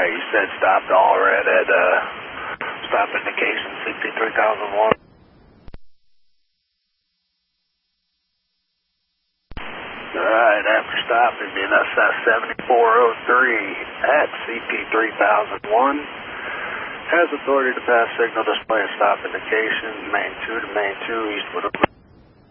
You said stopped all red at stop indication 63,001. Alright, after stopping NSS 7403 at CP 3001. Has authority to pass signal display and stop indication, main 2 to main 2, eastward of